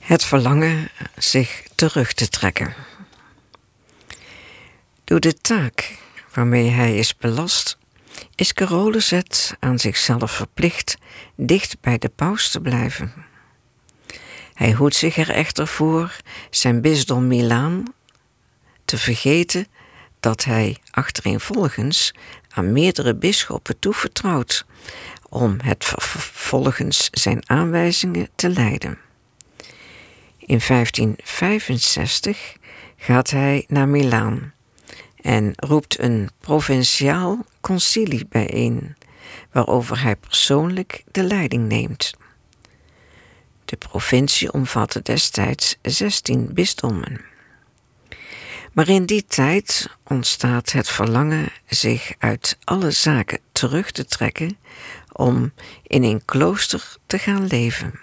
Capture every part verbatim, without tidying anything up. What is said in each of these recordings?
Het verlangen zich terug te trekken. Door de taak waarmee hij is belast, is Carolus het aan zichzelf verplicht dicht bij de paus te blijven. Hij hoedt zich er echter voor zijn bisdom Milaan te vergeten dat hij achtereenvolgens aan meerdere bisschoppen toevertrouwt om het volgens zijn aanwijzingen te leiden. In vijftien vijfenzestig gaat hij naar Milaan en roept een provinciaal concilie bijeen, waarover hij persoonlijk de leiding neemt. De provincie omvatte destijds zestien bisdommen. Maar in die tijd ontstaat het verlangen zich uit alle zaken terug te trekken om in een klooster te gaan leven.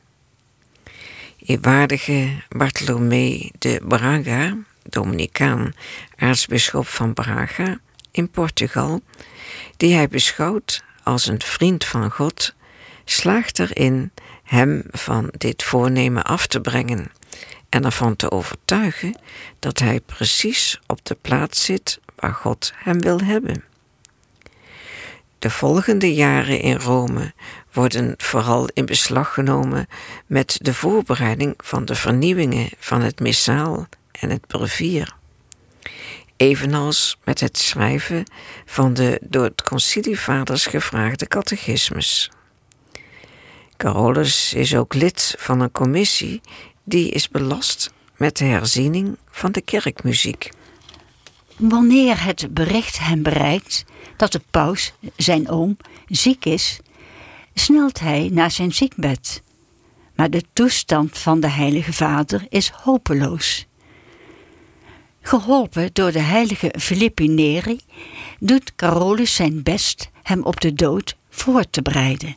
Eerwaardige Bartolomé de Braga, Dominicaan, aartsbisschop van Braga in Portugal, die hij beschouwt als een vriend van God, slaagt erin hem van dit voornemen af te brengen en ervan te overtuigen dat hij precies op de plaats zit waar God hem wil hebben. De volgende jaren in Rome worden vooral in beslag genomen met de voorbereiding van de vernieuwingen van het missaal en het brevier, evenals met het schrijven van de door het concilievaders gevraagde catechismus. Carolus is ook lid van een commissie die is belast met de herziening van de kerkmuziek. Wanneer het bericht hem bereikt dat de paus, zijn oom, ziek is, snelt hij naar zijn ziekbed. Maar de toestand van de heilige vader is hopeloos. Geholpen door de heilige Filippi Neri doet Carolus zijn best hem op de dood voor te bereiden.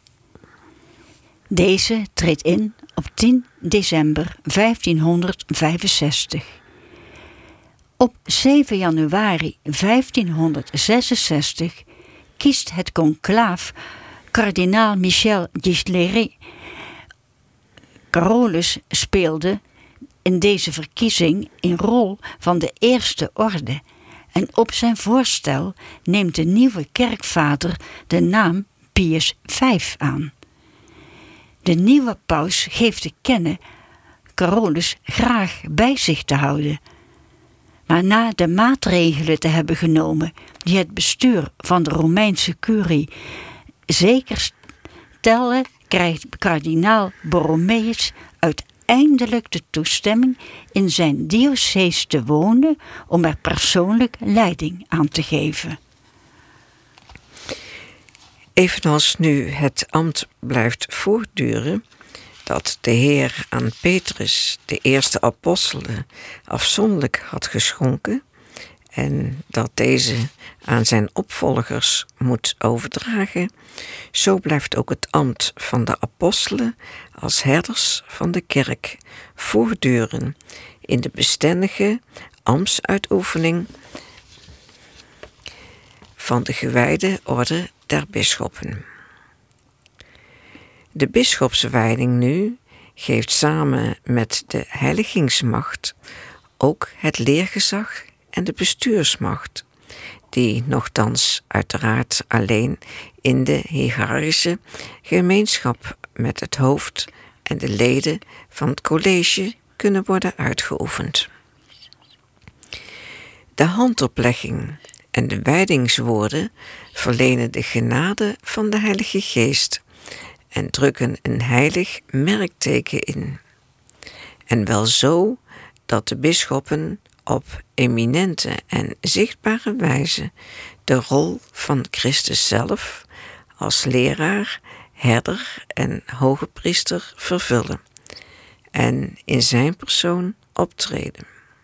Deze treedt in op tien december vijftienhonderdvijfenzestig. Op zeven januari vijftienhonderdzesenzestig kiest het conclaaf kardinaal Michel Gisleri. Carolus speelde in deze verkiezing een rol van de eerste orde en op zijn voorstel neemt de nieuwe kerkvader de naam Pius vijf aan. De nieuwe paus geeft te kennen Carolus graag bij zich te houden. Maar na de maatregelen te hebben genomen die het bestuur van de Romeinse curie zeker stellen, krijgt kardinaal Borromeus uiteindelijk de toestemming in zijn diocese te wonen om er persoonlijk leiding aan te geven. Evenals nu het ambt blijft voortduren, dat de Heer aan Petrus, de eerste apostelen, afzonderlijk had geschonken en dat deze aan zijn opvolgers moet overdragen, zo blijft ook het ambt van de apostelen als herders van de kerk voortduren in de bestendige ambtsuitoefening van de gewijde orde der bisschoppen. De bisschopswijding nu geeft samen met de heiligingsmacht ook het leergezag en de bestuursmacht, die nochtans uiteraard alleen in de hiërarchische gemeenschap met het hoofd en de leden van het college kunnen worden uitgeoefend. De handoplegging en de wijdingswoorden verlenen de genade van de Heilige Geest en drukken een heilig merkteken in. En wel zo dat de bisschoppen op eminente en zichtbare wijze de rol van Christus zelf als leraar, herder en hoge priester vervullen en in zijn persoon optreden.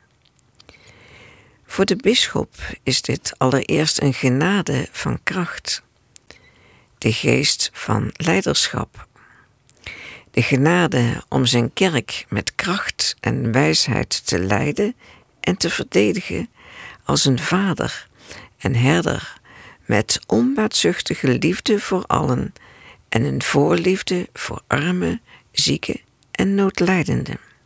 Voor de bisschop is dit allereerst een genade van kracht, de geest van leiderschap, de genade om zijn kerk met kracht en wijsheid te leiden en te verdedigen als een vader en herder met onbaatzuchtige liefde voor allen en een voorliefde voor armen, zieken en noodlijdenden.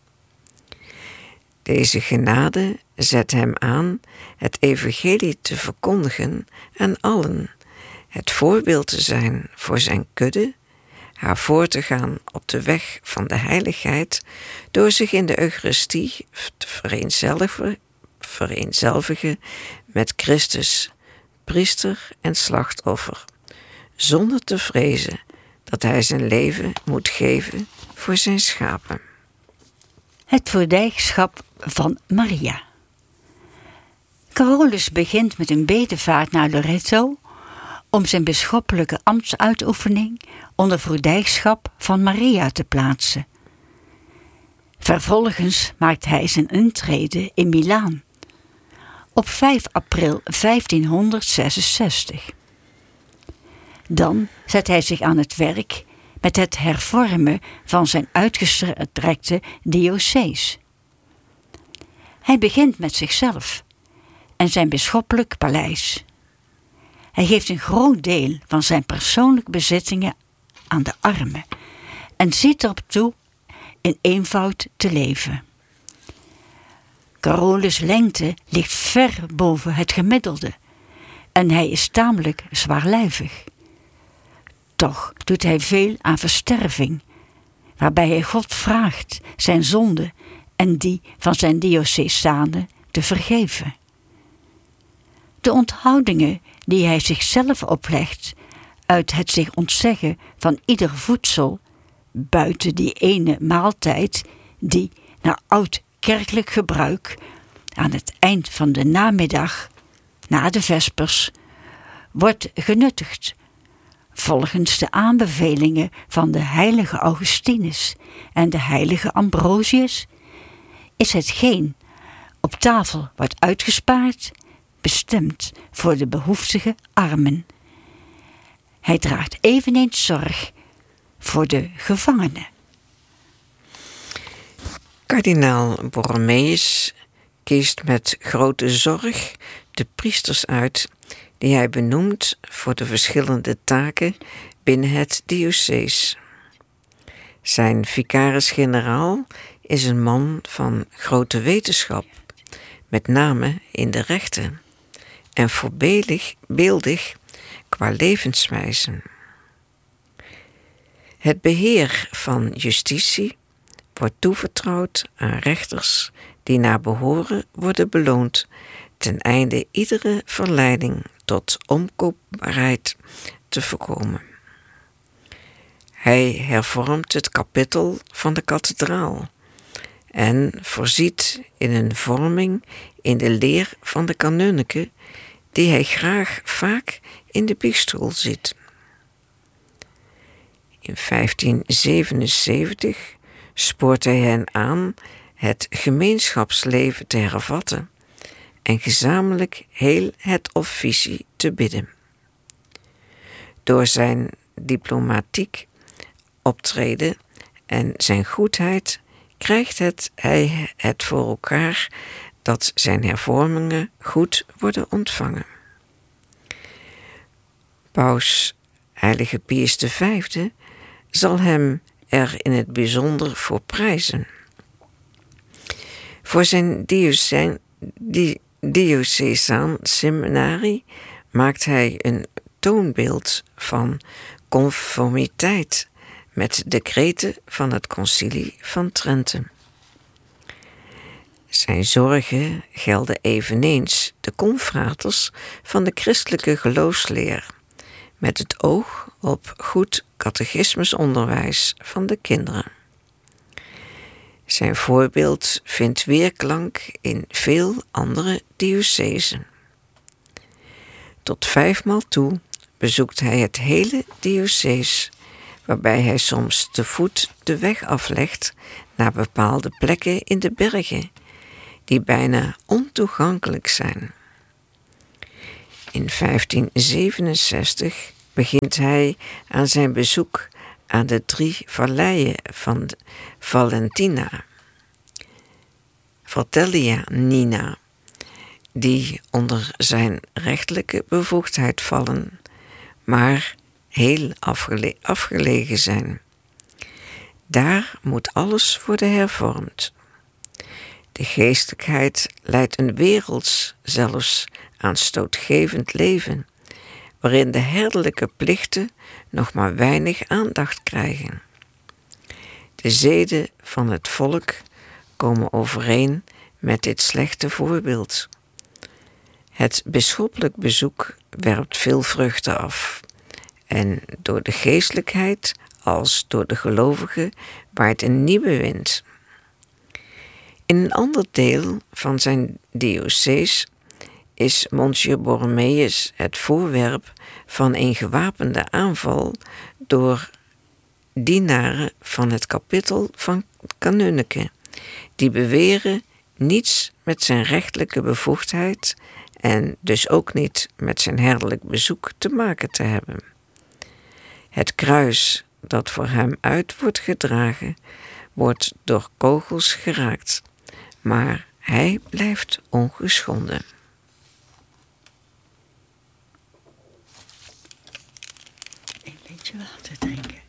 Deze genade zet hem aan het evangelie te verkondigen aan allen, het voorbeeld te zijn voor zijn kudde, haar voor te gaan op de weg van de heiligheid door zich in de Eucharistie te vereenzelvigen, vereenzelvigen met Christus, priester en slachtoffer, zonder te vrezen dat hij zijn leven moet geven voor zijn schapen. Het voordijgschap van Maria. Carolus begint met een bedevaart naar Loreto om zijn bisschoppelijke ambtsuitoefening onder voordijgschap van Maria te plaatsen. Vervolgens maakt hij zijn intrede in Milaan op vijf april vijftienhonderdzesenzestig. Dan zet hij zich aan het werk met het hervormen van zijn uitgestrekte diocees. Hij begint met zichzelf en zijn bisschoppelijk paleis. Hij geeft een groot deel van zijn persoonlijke bezittingen aan de armen en ziet erop toe in eenvoud te leven. Carolus' lengte ligt ver boven het gemiddelde en hij is tamelijk zwaarlijvig. Toch doet hij veel aan versterving, waarbij hij God vraagt zijn zonde en die van zijn diocesanen te vergeven. De onthoudingen die hij zichzelf oplegt uit het zich ontzeggen van ieder voedsel, buiten die ene maaltijd die naar oud kerkelijk gebruik aan het eind van de namiddag, na de vespers, wordt genuttigd, volgens de aanbevelingen van de heilige Augustinus en de heilige Ambrosius, is hetgeen op tafel wordt uitgespaard bestemd voor de behoeftige armen. Hij draagt eveneens zorg voor de gevangenen. Kardinaal Borromeus kiest met grote zorg de priesters uit die hij benoemt voor de verschillende taken binnen het diocees. Zijn vicaris-generaal is een man van grote wetenschap, met name in de rechten, en voorbeeldig beeldig qua levenswijze. Het beheer van justitie wordt toevertrouwd aan rechters die naar behoren worden beloond, ten einde iedere verleiding tot omkoopbaarheid te voorkomen. Hij hervormt het kapittel van de kathedraal en voorziet in een vorming in de leer van de kanunniken die hij graag vaak in de biechtstoel ziet. In vijftien zevenenzeventig spoort hij hen aan het gemeenschapsleven te hervatten en gezamenlijk heel het officie te bidden. Door zijn diplomatiek optreden en zijn goedheid krijgt het, hij het voor elkaar dat zijn hervormingen goed worden ontvangen. Paus Heilige Pius de Vijfde zal hem er in het bijzonder voor prijzen. Voor zijn diocesaan, di, diocesaan seminarie maakt hij een toonbeeld van conformiteit met de decreten van het Concilie van Trente. Zijn zorgen gelden eveneens de confraters van de christelijke geloofsleer, met het oog op goed catechismusonderwijs van de kinderen. Zijn voorbeeld vindt weerklank in veel andere diocesen. Tot vijfmaal toe bezoekt hij het hele diocees, waarbij hij soms te voet de weg aflegt naar bepaalde plekken in de bergen, die bijna ontoegankelijk zijn. In vijftien zevenenzestig begint hij aan zijn bezoek aan de drie valleien van Valentina, Valtellinina, die onder zijn rechterlijke bevoegdheid vallen, maar heel afgele- afgelegen zijn. Daar moet alles worden hervormd. De geestelijkheid leidt een werelds, zelfs aanstootgevend leven, waarin de herderlijke plichten nog maar weinig aandacht krijgen. De zeden van het volk komen overeen met dit slechte voorbeeld. Het bisschoppelijk bezoek werpt veel vruchten af, en door de geestelijkheid als door de gelovigen waait een nieuwe wind. In een ander deel van zijn diocese is Monsieur Borromeus het voorwerp van een gewapende aanval door dienaren van het kapittel van Kanunniken, die beweren niets met zijn rechtelijke bevoegdheid en dus ook niet met zijn herderlijk bezoek te maken te hebben. Het kruis dat voor hem uit wordt gedragen, wordt door kogels geraakt, maar hij blijft ongeschonden. Een beetje water drinken.